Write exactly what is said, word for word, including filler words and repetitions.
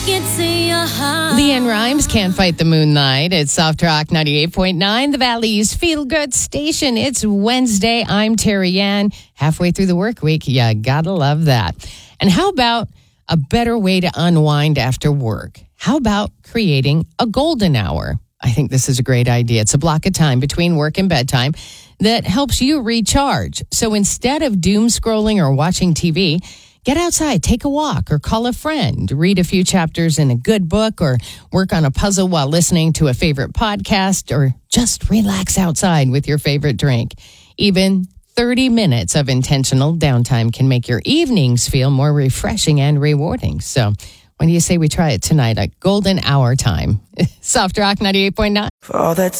into your heart. Leanne Rimes, Can't Fight the Moonlight. It's Soft Rock ninety-eight point nine, the Valley's feel-good station. It's Wednesday. I'm Terry Ann. Halfway through the work week. Yeah, gotta love that. And how about a better way to unwind after work? How about creating a golden hour? I think this is a great idea. It's a block of time between work and bedtime that helps you recharge. So instead of doom scrolling or watching T V, get outside, take a walk, or call a friend, read a few chapters in a good book, or work on a puzzle while listening to a favorite podcast, or just relax outside with your favorite drink. Even thirty minutes of intentional downtime can make your evenings feel more refreshing and rewarding. So when do you say we try it tonight? A golden hour time. Soft Rock ninety-eight point nine. For all that